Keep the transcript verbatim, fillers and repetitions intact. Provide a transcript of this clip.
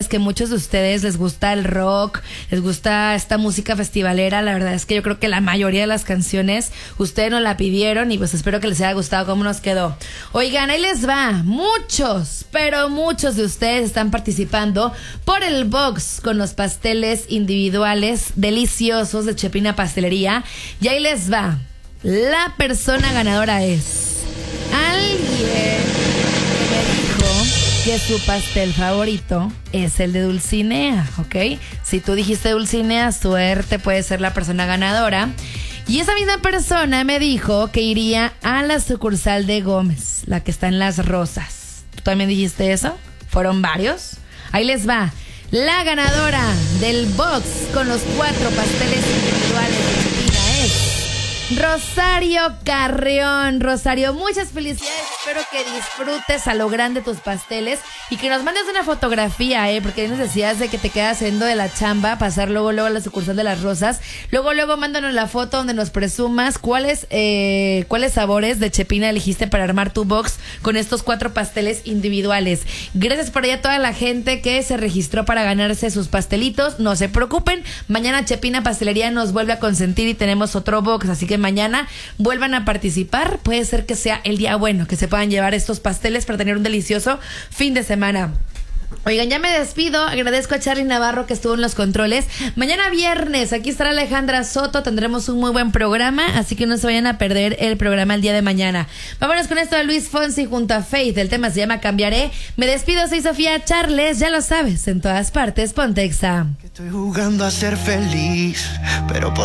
ustedes que muchos de ustedes les gusta el rock, les gusta esta música festivalera. La verdad es que yo creo que la mayoría de las canciones ustedes nos la pidieron y pues espero que les haya gustado cómo nos quedó. Oigan, ahí les va. Muchos, pero muchos de ustedes están participando por el box con los pasteles individuales deliciosos de Chepina Pastelería. Y ahí les va. La persona ganadora es alguien que me dijo que su pastel favorito es el de Dulcinea, ¿ok? Si tú dijiste Dulcinea, suerte, puede ser la persona ganadora. Y esa misma persona me dijo que iría a la sucursal de Gómez, la que está en Las Rosas. ¿Tú también dijiste eso? ¿Fueron varios? Ahí les va. La ganadora del box con los cuatro pasteles individuales de Chepina es Rosario Carrión. Rosario, muchas felicidades. Espero que disfrutes a lo grande tus pasteles y que nos mandes una fotografía, ¿eh? Porque hay necesidades de que te quedas haciendo de la chamba, pasar luego, luego a la sucursal de Las Rosas. Luego, luego mándanos la foto donde nos presumas cuáles, eh, cuáles sabores de Chepina elegiste para armar tu box con estos cuatro pasteles individuales. Gracias por allá a toda la gente que se registró para ganarse sus pastelitos. No se preocupen, mañana Chepina Pastelería nos vuelve a consentir y tenemos otro box, así que mañana vuelvan a participar. Puede ser que sea el día bueno, que se puedan llevar estos pasteles para tener un delicioso fin de semana. Oigan, ya me despido. Agradezco a Charly Navarro que estuvo en los controles. Mañana viernes, aquí estará Alejandra Soto. Tendremos un muy buen programa, así que no se vayan a perder el programa el día de mañana. Vámonos con esto de Luis Fonsi junto a Faith. El tema se llama Cambiaré. Me despido, soy Sofía Charles. Ya lo sabes, en todas partes, ponte Exa. Estoy jugando a ser feliz, pero por